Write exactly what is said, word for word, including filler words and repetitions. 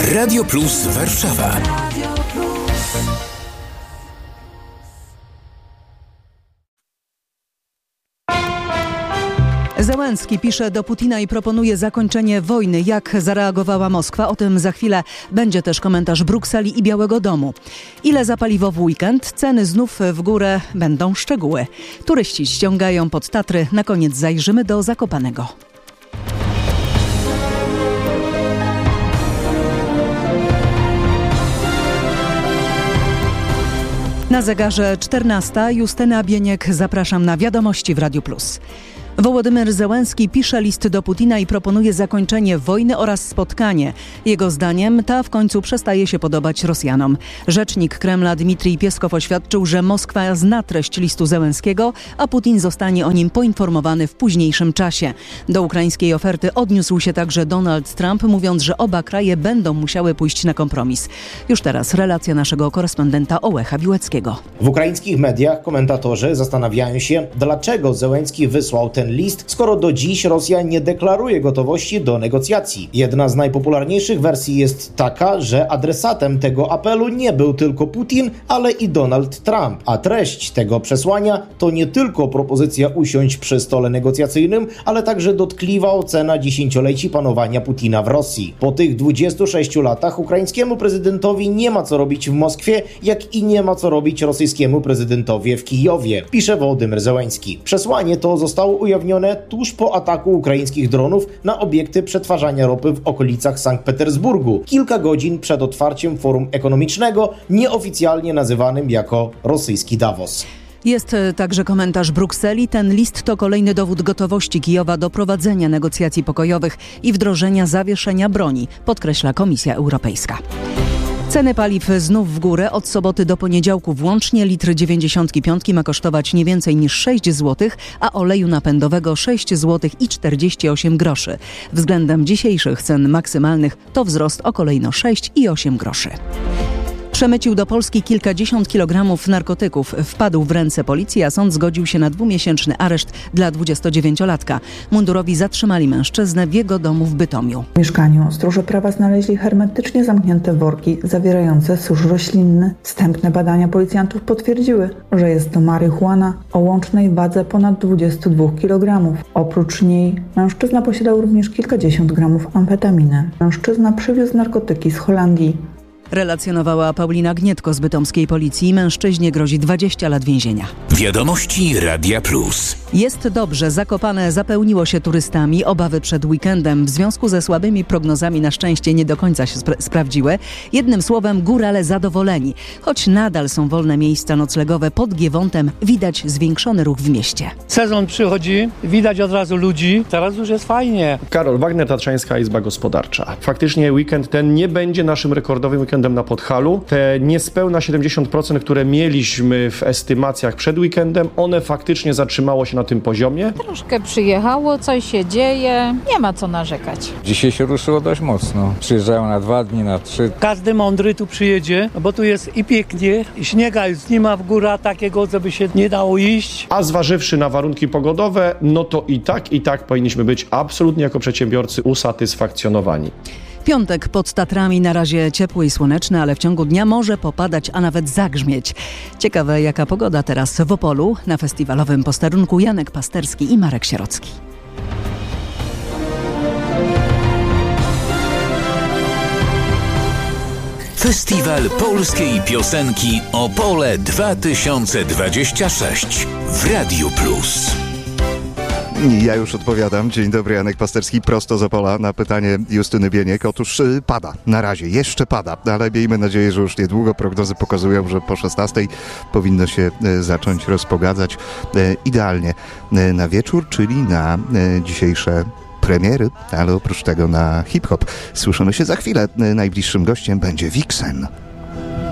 Radio Plus Warszawa. Zełenski pisze do Putina i proponuje zakończenie wojny. Jak zareagowała Moskwa? O tym za chwilę. Będzie też komentarz Brukseli i Białego Domu. Ile za paliwo w weekend? Ceny znów w górę, będą szczegóły. Turyści ściągają pod Tatry. Na koniec zajrzymy do Zakopanego. Na zegarze czternasta. Justyna Bieniek, zapraszam na Wiadomości w Radiu Plus. Wołodymyr Zełenski pisze list do Putina i proponuje zakończenie wojny oraz spotkanie. Jego zdaniem ta w końcu przestaje się podobać Rosjanom. Rzecznik Kremla Dmitrij Pieskow oświadczył, że Moskwa zna treść listu Zełenskiego, a Putin zostanie o nim poinformowany w późniejszym czasie. Do ukraińskiej oferty odniósł się także Donald Trump, mówiąc, że oba kraje będą musiały pójść na kompromis. Już teraz relacja naszego korespondenta Ołecha Biłeckiego. W ukraińskich mediach komentatorzy zastanawiają się, dlaczego Zełenski wysłał ten list, skoro do dziś Rosja nie deklaruje gotowości do negocjacji. Jedna z najpopularniejszych wersji jest taka, że adresatem tego apelu nie był tylko Putin, ale i Donald Trump. A treść tego przesłania to nie tylko propozycja usiąść przy stole negocjacyjnym, ale także dotkliwa ocena dziesięcioleci panowania Putina w Rosji. Po tych dwudziestu sześciu latach ukraińskiemu prezydentowi nie ma co robić w Moskwie, jak i nie ma co robić rosyjskiemu prezydentowi w Kijowie, pisze Wołodymyr Zełenski. Przesłanie to zostało ujawnione tuż po ataku ukraińskich dronów na obiekty przetwarzania ropy w okolicach Sankt Petersburgu, kilka godzin przed otwarciem forum ekonomicznego, nieoficjalnie nazywanym jako rosyjski Davos. Jest także komentarz Brukseli. Ten list to kolejny dowód gotowości Kijowa do prowadzenia negocjacji pokojowych i wdrożenia zawieszenia broni, podkreśla Komisja Europejska. Ceny paliw znów w górę. Od soboty do poniedziałku włącznie litr dziewięćdziesiątki piątki ma kosztować nie więcej niż sześć złotych, a oleju napędowego sześć złotych i czterdzieści osiem groszy. Względem dzisiejszych cen maksymalnych to wzrost o kolejno sześć i osiem groszy. Przemycił do Polski kilkadziesiąt kilogramów narkotyków. Wpadł w ręce policji, a sąd zgodził się na dwumiesięczny areszt dla dwudziestodziewięciolatka. Mundurowi zatrzymali mężczyznę w jego domu w Bytomiu. W mieszkaniu stróże prawa znaleźli hermetycznie zamknięte worki zawierające susz roślinny. Wstępne badania policjantów potwierdziły, że jest to marihuana o łącznej wadze ponad dwudziestu dwóch kilogramów. Oprócz niej mężczyzna posiadał również kilkadziesiąt gramów amfetaminy. Mężczyzna przywiózł narkotyki z Holandii. Relacjonowała Paulina Gnietko z bytomskiej policji. Mężczyźnie grozi dwadzieścia lat więzienia. Wiadomości Radia Plus. Jest dobrze. Zakopane zapełniło się turystami. Obawy przed weekendem w związku ze słabymi prognozami na szczęście nie do końca się spra- sprawdziły. Jednym słowem, górale zadowoleni. Choć nadal są wolne miejsca noclegowe, pod Giewątem widać zwiększony ruch w mieście. Sezon przychodzi, widać od razu ludzi. Teraz już jest fajnie. Karol Wagner, Tatrzańska Izba Gospodarcza. Faktycznie weekend ten nie będzie naszym rekordowym weekendem na Podhalu. Te niespełna siedemdziesiąt procent, które mieliśmy w estymacjach przed weekendem, one faktycznie zatrzymało się na tym poziomie. Troszkę przyjechało, coś się dzieje, nie ma co narzekać. Dzisiaj się ruszyło dość mocno. Przyjeżdżają na dwa dni, na trzy. Każdy mądry tu przyjedzie, bo tu jest i pięknie, i śniega już nie ma w górach takiego, żeby się nie dało iść. A zważywszy na warunki pogodowe, no to i tak, i tak powinniśmy być absolutnie jako przedsiębiorcy usatysfakcjonowani. Piątek pod Tatrami na razie ciepły i słoneczny, ale w ciągu dnia może popadać, a nawet zagrzmieć. Ciekawe, jaka pogoda teraz w Opolu. Na festiwalowym posterunku Janek Pasterski i Marek Sierocki. Festiwal Polskiej Piosenki Opole dwa tysiące dwadzieścia sześć w Radiu Plus. Ja już odpowiadam. Dzień dobry, Janek Pasterski, prosto z Opola na pytanie Justyny Bieniek. Otóż y, pada, na razie, jeszcze pada, ale miejmy nadzieję, że już niedługo. Prognozy pokazują, że po szesnastej powinno się y, zacząć rozpogadzać y, idealnie y, na wieczór, czyli na y, dzisiejsze premiery, ale oprócz tego na hip-hop. Słyszymy się za chwilę. Y, najbliższym gościem będzie Vixen.